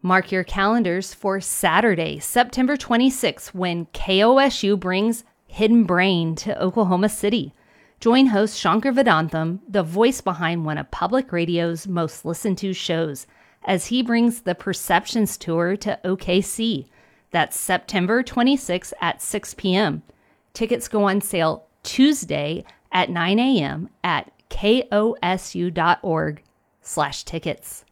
Mark your calendars for Saturday, September 26th, when KOSU brings Hidden Brain to Oklahoma City. Join host Shankar Vedantam, the voice behind one of public radio's most listened to shows, as he brings the Perceptions Tour to OKC. That's September 26th at 6 p.m. Tickets go on sale Tuesday at 9 a.m. at kosu.org/tickets.